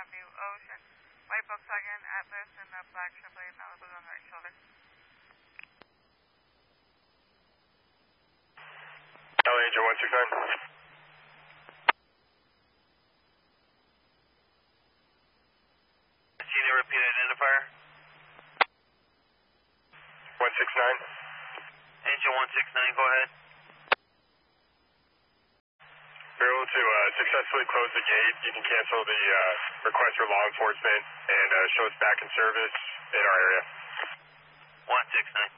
Avenue, Ocean. White Volkswagen Atlas and the black AAA Malibu on the right shoulder. LA Angel 169. Tina, repeat identifier. 169. Angel 169, go ahead. You're able to successfully close the gate. You can cancel the request for law enforcement and show us back in service in our area. 169.